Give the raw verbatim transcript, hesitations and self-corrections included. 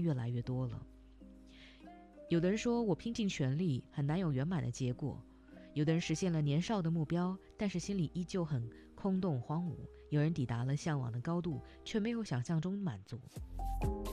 越来越多了。有的人说我拼尽全力，很难有圆满的结果；有的人实现了年少的目标，但是心里依旧很空洞荒芜；有人抵达了向往的高度，却没有想象中满足。